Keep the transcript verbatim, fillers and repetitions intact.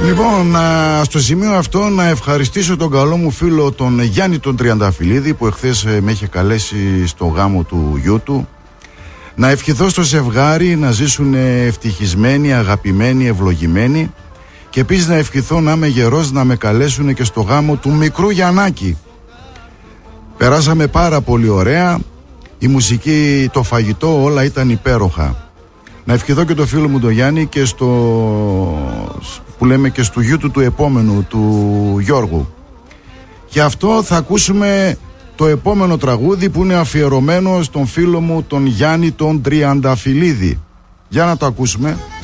Λοιπόν, στο σημείο αυτό να ευχαριστήσω τον καλό μου φίλο τον Γιάννη τον Τριανταφυλλίδη, που εχθές με είχε καλέσει στο γάμο του γιού του. Να ευχηθώ στο ζευγάρι να ζήσουν ευτυχισμένοι, αγαπημένοι, ευλογημένοι. Και επίσης να ευχηθώ να είμαι γερός να με καλέσουν και στο γάμο του μικρού Γιαννάκη. Περάσαμε πάρα πολύ ωραία. Η μουσική, το φαγητό, όλα ήταν υπέροχα. Να ευχηθώ και το φίλο μου τον Γιάννη και στο, που λέμε, και στο γιού του του επόμενου, του Γιώργου. Και αυτό θα ακούσουμε το επόμενο τραγούδι που είναι αφιερωμένο στον φίλο μου τον Γιάννη τον Τριανταφυλλίδη. Για να το ακούσουμε.